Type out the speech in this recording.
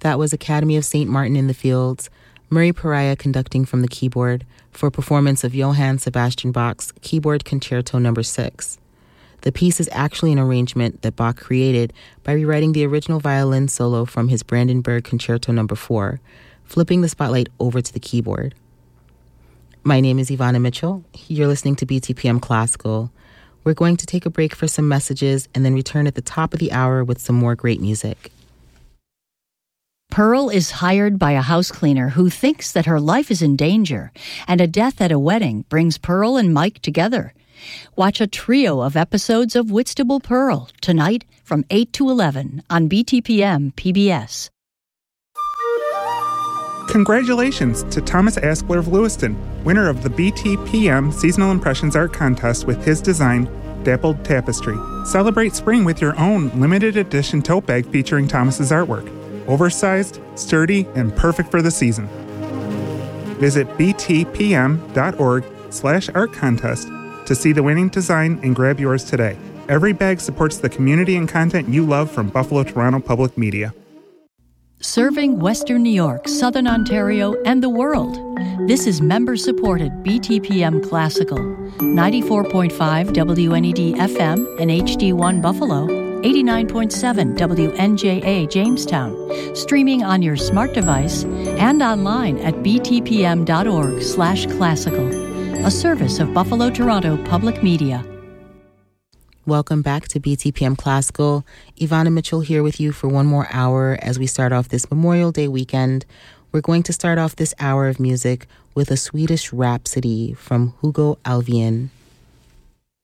That was Academy of St. Martin in the Fields, Murray Pariah conducting from the keyboard for a performance of Johann Sebastian Bach's Keyboard Concerto No. 6. The piece is actually an arrangement that Bach created by rewriting the original violin solo from his Brandenburg Concerto No. 4, flipping the spotlight over to the keyboard. My name is Ivana Mitchell. You're listening to BTPM Classical. We're going to take a break for some messages and then return at the top of the hour with some more great music. Pearl is hired by a house cleaner who thinks that her life is in danger, and a death at a wedding brings Pearl and Mike together. Watch a trio of episodes of Whitstable Pearl tonight from 8 to 11 on BTPM PBS. Congratulations to Thomas Askler of Lewiston, winner of the BTPM Seasonal Impressions Art Contest with his design, Dappled Tapestry. Celebrate spring with your own limited edition tote bag featuring Thomas's artwork. Oversized, sturdy, and perfect for the season. Visit btpm.org/art contest to see the winning design and grab yours today. Every bag supports the community and content you love from Buffalo Toronto Public Media. Serving Western New York, Southern Ontario, and the world. This is member-supported BTPM Classical, 94.5 WNED FM and HD1 Buffalo, 89.7 WNJA Jamestown, streaming on your smart device and online at btpm.org/classical, a service of Buffalo Toronto Public Media. Welcome back to BTPM Classical. Ivana Mitchell here with you for one more hour as we start off this Memorial Day weekend. We're going to start off this hour of music with a Swedish Rhapsody from Hugo Alvén.